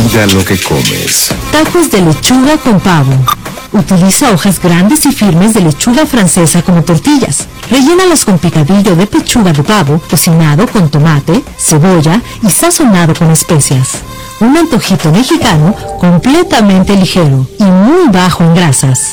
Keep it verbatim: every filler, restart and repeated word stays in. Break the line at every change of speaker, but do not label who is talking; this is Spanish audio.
Cuida lo que comes.
Tacos de lechuga con pavo. Utiliza hojas grandes y firmes de lechuga francesa como tortillas. Rellénalas con picadillo de pechuga de pavo, cocinado con tomate, cebolla y sazonado con especias. Un antojito mexicano completamente ligero y muy bajo en grasas.